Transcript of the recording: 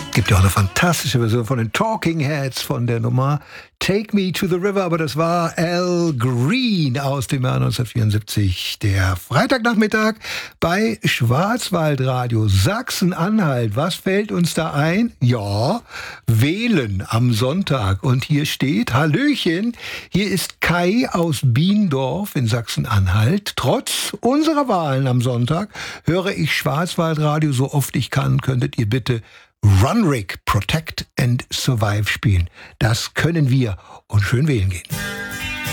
Gibt ja auch eine fantastische Version von den Talking Heads von der Nummer Take Me to the River, aber das war Al Green aus dem Jahr 1974. Der Freitagnachmittag bei Schwarzwaldradio Sachsen-Anhalt. Was fällt uns da ein? Ja, wählen am Sonntag. Und hier steht, Hallöchen, hier ist Kai aus Biendorf in Sachsen-Anhalt. Trotz unserer Wahlen am Sonntag höre ich Schwarzwaldradio so oft ich kann. Könntet ihr bitte Runrig, Protect and Survive spielen. Das können wir und schön wählen gehen.